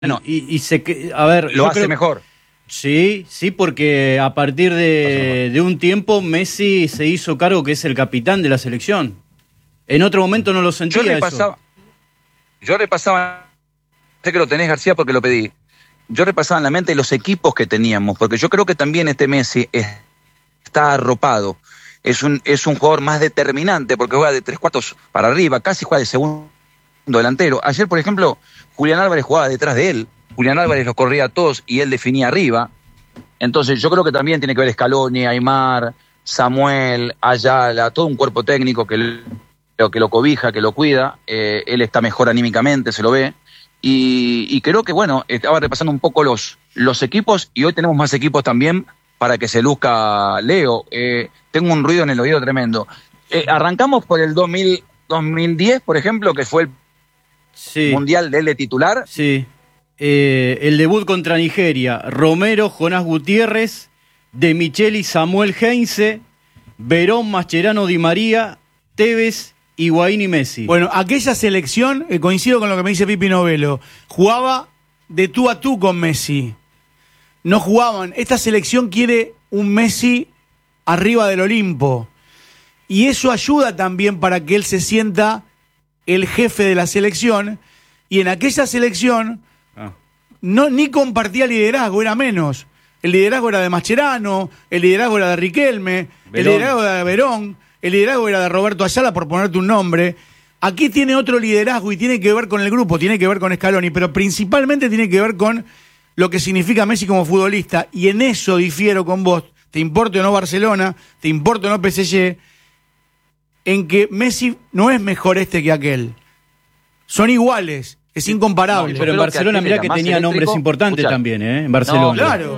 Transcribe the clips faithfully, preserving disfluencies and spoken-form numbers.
Bueno, y, y se, a ver, lo hace creo, mejor. Sí, sí, porque a partir de, de un tiempo Messi se hizo cargo que es el capitán de la selección. En otro momento no lo sentía yo repasaba, eso. Yo repasaba, sé que lo tenés, García, porque lo pedí. Yo repasaba en la mente los equipos que teníamos, porque yo creo que también este Messi es, está arropado. Es un, es un jugador más determinante, porque juega de tres cuartos para arriba, casi juega de segundo delantero. Ayer, por ejemplo, Julián Álvarez jugaba detrás de él. Julián Álvarez los corría a todos y él definía arriba. Entonces yo creo que también tiene que ver Scaloni, Aimar, Samuel, Ayala, todo un cuerpo técnico que lo, que lo cobija, que lo cuida. Eh, él está mejor anímicamente, se lo ve. Y, y creo que, bueno, estaba repasando un poco los, los equipos y hoy tenemos más equipos también para que se luzca Leo. Eh, tengo un ruido en el oído tremendo. Eh, arrancamos por el dos mil, dos mil diez, por ejemplo, que fue el sí. Mundial de él de titular. Sí. Eh, el debut contra Nigeria, Romero, Jonás Gutiérrez, De Micheli, Samuel Heinze, Verón, Mascherano, Di María, Tevez, Higuaín y Messi. Bueno, aquella selección, eh, coincido con lo que me dice Pipi Novello, jugaba de tú a tú con Messi. No jugaban. Esta selección quiere un Messi arriba del Olimpo. Y eso ayuda también para que él se sienta el jefe de la selección. Y en aquella selección ah. no, ni compartía liderazgo, era menos. El liderazgo era de Mascherano, el liderazgo era de Riquelme, Verón. el liderazgo era de Verón, el liderazgo era de Roberto Ayala, por ponerte un nombre. Aquí tiene otro liderazgo y tiene que ver con el grupo, tiene que ver con Scaloni, pero principalmente tiene que ver con lo que significa Messi como futbolista. Y en eso difiero con vos, te importe o no Barcelona, te importe o no P S G, en que Messi no es mejor este que aquel. Son iguales, es incomparable. No, pero en Barcelona mirá que tenía nombres importantes escuchá. también, ¿eh? En Barcelona. No, claro.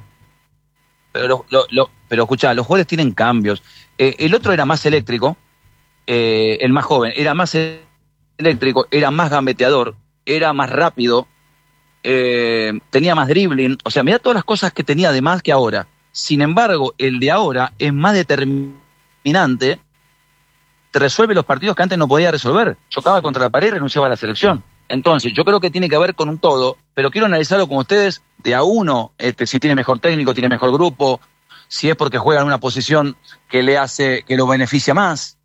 Pero, lo, lo, lo, pero escuchá, los jugadores tienen cambios. Eh, el otro era más eléctrico, eh, el más joven, era más eléctrico, era más gambeteador, era más rápido, eh, tenía más dribbling. O sea, mirá todas las cosas que tenía de más que ahora. Sin embargo, el de ahora es más determinante, te resuelve los partidos que antes no podía resolver. Chocaba contra la pared y renunciaba a la selección. Entonces, yo creo que tiene que ver con un todo, pero quiero analizarlo con ustedes de a uno, este, si tiene mejor técnico, tiene mejor grupo, si es porque juega en una posición que le hace, que lo beneficia más.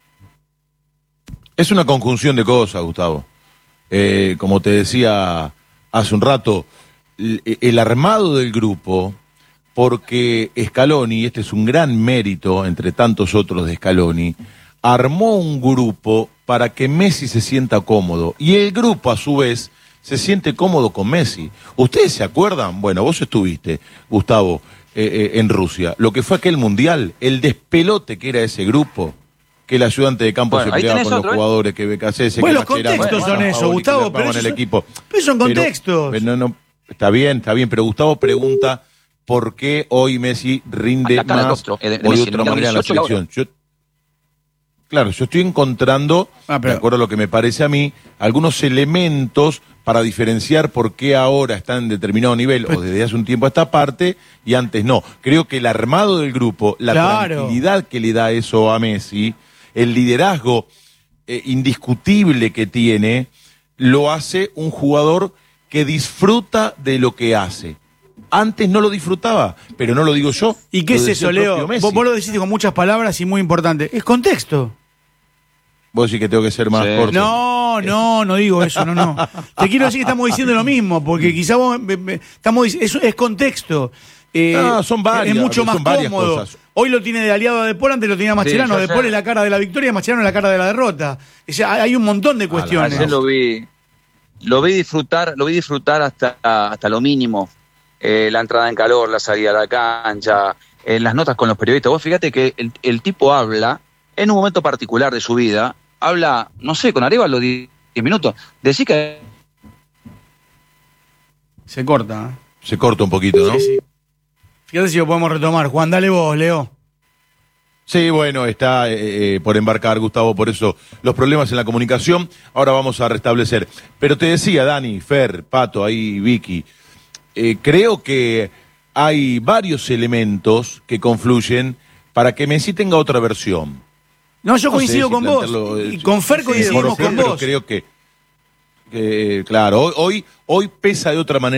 Es una conjunción de cosas, Gustavo. Eh, como te decía hace un rato, el, el armado del grupo, porque Scaloni, este es un gran mérito entre tantos otros de Scaloni, armó un grupo para que Messi se sienta cómodo. Y el grupo, a su vez, se siente cómodo con Messi. ¿Ustedes se acuerdan? Bueno, vos estuviste, Gustavo, eh, eh, en Rusia. Lo que fue aquel mundial, el despelote que era ese grupo, que el ayudante de campo bueno, se peleaba con otro, los jugadores, ¿eh? que B K C S, bueno, que los contextos bueno, son eso, Gustavo, pero, en el son, equipo. pero son contextos. Pero, pero no, no, está bien, está bien, pero Gustavo pregunta por qué hoy Messi rinde más o de otra manera en la selección. Yo, Claro, yo estoy encontrando, ah, pero... de acuerdo a lo que me parece a mí, algunos elementos para diferenciar por qué ahora está en determinado nivel, pero... o desde hace un tiempo a esta parte, y antes no. Creo que el armado del grupo, la claro. tranquilidad que le da eso a Messi, el liderazgo eh, indiscutible que tiene, lo hace un jugador que disfruta de lo que hace. Antes no lo disfrutaba, pero no lo digo yo. ¿Y qué es eso, Leo? Vos, vos lo decís con muchas palabras y muy importante. Es contexto. Vos decís que tengo que ser más sí. corto. No, no, no digo eso, no, no. Te quiero decir que estamos diciendo lo mismo, porque quizá vos me, me, estamos es, es contexto. Eh, no, son varias. Es mucho más cómodo. Cosas. Hoy lo tiene de aliado de Depol, antes lo tenía Mascherano. Sí, Depol es la cara de la victoria, Mascherano es la cara de la derrota. O sea, hay un montón de cuestiones. Ayer lo vi, lo vi disfrutar, lo vi disfrutar hasta, hasta lo mínimo. Eh, la entrada en calor, la salida a la cancha, eh, las notas con los periodistas. Vos fíjate que el, el tipo habla, en un momento particular de su vida, habla, no sé, con Arévalo diez minutos. Decís que... Se corta. ¿eh? Se corta un poquito, ¿no? Sí, sí. Fíjate si lo podemos retomar. Juan, dale vos, Leo. Sí, bueno, está eh, por embarcar, Gustavo, por eso los problemas en la comunicación. Ahora vamos a restablecer. Pero te decía, Dani, Fer, Pato, ahí, Vicky... Eh, creo que hay varios elementos que confluyen para que Messi tenga otra versión. No, yo no coincido con vos. Y con Fer coincidimos con vos. Creo que, Eh, claro, hoy, hoy, hoy pesa de otra manera.